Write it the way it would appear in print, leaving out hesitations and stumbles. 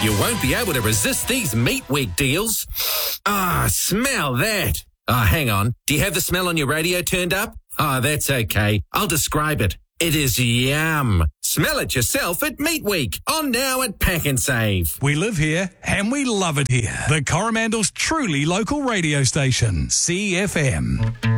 You won't be able to resist these Meat Week deals. Ah, smell that. Hang on. Do you have the smell on your radio turned up? That's okay. I'll describe it. It is yum. Smell it yourself at Meat Week. On now at Pack and Save. We live here and we love it here. The Coromandel's truly local radio station, CFM.